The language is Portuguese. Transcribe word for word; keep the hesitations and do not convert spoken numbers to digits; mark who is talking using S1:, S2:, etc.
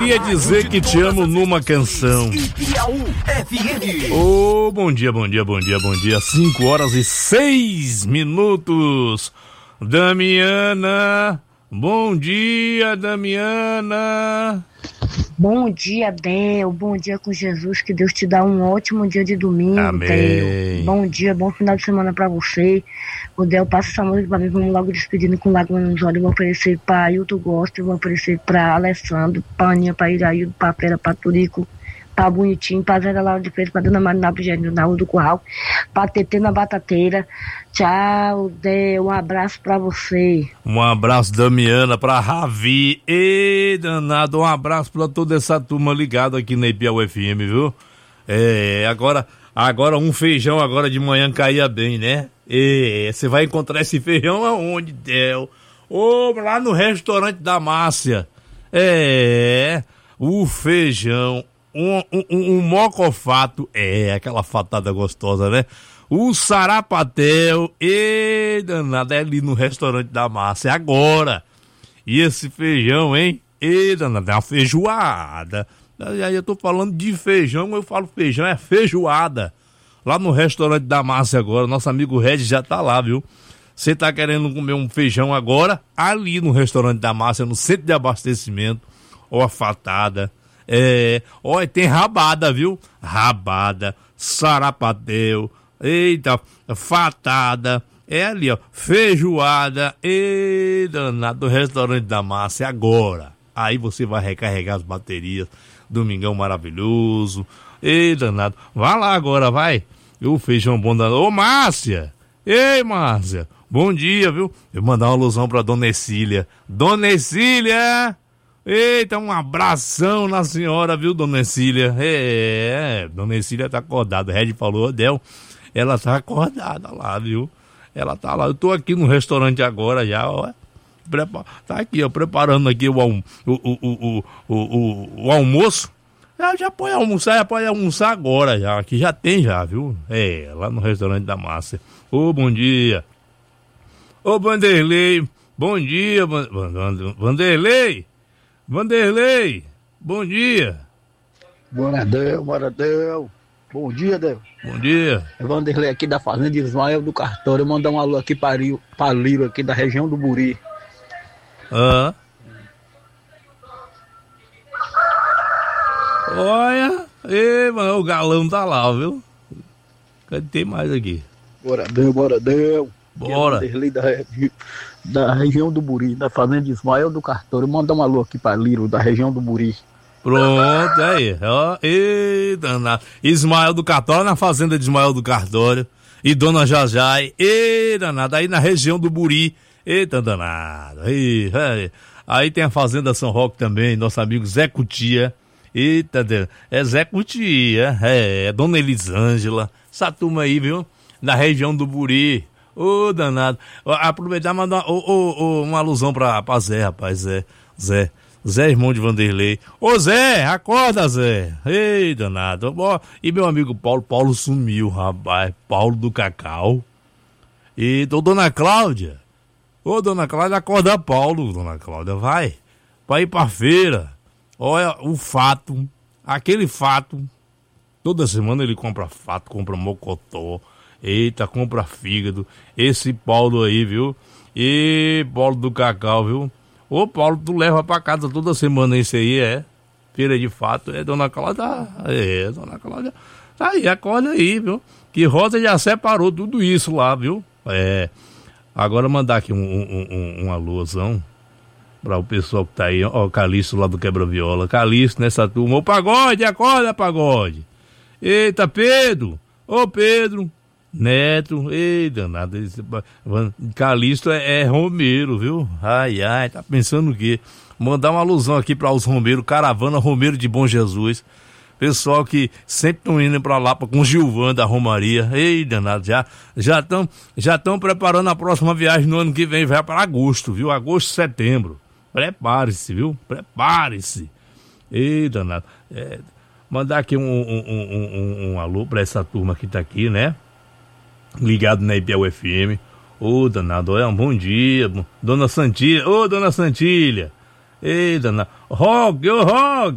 S1: queria dizer que te amo numa canção. Ô, oh, bom dia, bom dia, bom dia, bom dia. Cinco horas e seis minutos. Damiana, bom dia, Damiana.
S2: Bom dia, Del. Bom dia com Jesus. Que Deus te dá um ótimo dia de domingo,
S1: Amém.
S2: Del. Bom dia, bom final de semana pra você. O Del passa essa música pra mim. Vamos logo despedindo com lágrimas nos olhos. Eu vou oferecer pra Ailton Gosta, eu vou oferecer pra Alessandro, pra Aninha, pra Iraildo, pra Fera, pra Turico, pra Bonitinho, pra Zé da Laura de Freitas, pra Dona Marina Bugênio, na Rua do Curral, pra Tetê na Batateira. Tchau, Del, um abraço pra você.
S1: Um abraço, Damiana, pra Ravi. E danado, um abraço pra toda essa turma ligada aqui na Ipiau F M, viu? É, agora, agora um feijão agora de manhã caía bem, né? E você vai encontrar esse feijão aonde, Del? Ô, oh, lá no restaurante da Márcia. É, o feijão, um, um, um mocofato, é, aquela fatada gostosa, né? O sarapatel, e danado, é ali no restaurante da Márcia, agora. E esse feijão, hein? E danado, é uma feijoada. Aí eu tô falando de feijão, eu falo feijão, é feijoada. Lá no restaurante da Márcia agora, nosso amigo Regis já tá lá, viu? Você tá querendo comer um feijão agora? Ali no restaurante da Márcia, no centro de abastecimento, ó a fatada. É, ó, tem rabada, viu? Rabada, sarapatel, eita, fatada, é ali, ó, feijoada, e danado, restaurante da Márcia, agora. Aí você vai recarregar as baterias, domingão maravilhoso, e danado, vai lá agora, vai. O feijão bom da... Ô, Márcia, ei, Márcia, bom dia, viu? Eu vou mandar uma alusão pra Dona Ercília. Dona Ercília! Eita, um abração na senhora, viu, Dona Ercília? É, é, Dona Ercília tá acordada, o Red falou, Del, ela tá acordada lá, viu? Ela tá lá, eu tô aqui no restaurante agora já, ó. Prepa... Tá aqui, ó, preparando aqui o, o, o, o, o, o, o almoço. Já, já pode almoçar, já pode almoçar agora já, aqui já tem já, viu? É, lá no restaurante da Márcia. Ô, bom dia. Ô, Vanderlei, bom dia, Van... Vanderlei. Vanderlei, bom dia.
S3: Bora, Del, bora, Del. Bom dia, Del.
S1: Bom dia.
S3: É Vanderlei aqui da Fazenda Ismael do Cartório. Eu mandar um alô aqui para o Liro, aqui da região do Buri.
S1: Ah. Olha, ei, mano, o galão tá lá, viu? Cadê tem mais aqui?
S3: Bora, Del, bora, Del.
S1: Bora.
S3: É Vanderlei da, da região do Buri, da Fazenda Ismael do Cartório. Manda um alô aqui para Liro, da região do Buri.
S1: Pronto, aí, ó, e danado. Ismael do Cartório, na fazenda de Ismael do Cartório, e Dona Jajai, e danado, aí na região do Buri, eita danado, aí, aí, aí tem a fazenda São Roque também, nosso amigo Zé Cutia, eita, é Zé Cutia, é, é Dona Elisângela, essa turma aí, viu, na região do Buri, ô danado, aproveitar e mandar ô, ô, ô, uma alusão pra, pra Zé, rapaz, Zé, Zé, Zé, irmão de Vanderlei. Ô Zé, acorda, Zé. Ei, danado. Ó, e meu amigo Paulo, Paulo sumiu, rapaz. Paulo do Cacau. E ô, Dona Cláudia. Ô, Dona Cláudia, acorda Paulo, Dona Cláudia, vai. Pra ir pra feira. Olha, o fato, aquele fato. Toda semana ele compra fato, compra mocotó. Eita, compra fígado. Esse Paulo aí, viu? E Paulo do Cacau, viu? Ô Paulo, tu leva pra casa toda semana isso aí, é? Feira de fato, é, Dona Cláudia, é, Dona Cláudia, tá aí, acorda aí, viu? Que Rosa já separou tudo isso lá, viu? É, agora mandar aqui um, um, um, um alusão pra o pessoal que tá aí, ó, o Calixto lá do Quebra-Viola, Calixto nessa turma, ô Pagode, acorda, Pagode! Eita, Pedro, ô Pedro, Neto, ei, danado, Calixto é, é Romero, viu? Ai, ai, tá pensando o quê? Mandar uma alusão aqui para os Romero, Caravana Romero de Bom Jesus. Pessoal que sempre estão indo para lá pra, com Gilvan da Romaria. Ei, danado, já já estão já estão preparando a próxima viagem no ano que vem, vai para agosto, viu? Agosto, setembro. Prepare-se, viu? Prepare-se. Ei, danado. É, mandar aqui um, um, um, um, um alô para essa turma que tá aqui, né? Ligado na Ipiau F M. Ô, danado, é um bom dia. Dona Santilha, ô, Dona Santilha. Ei, danado. Rogue, ô, Rogue.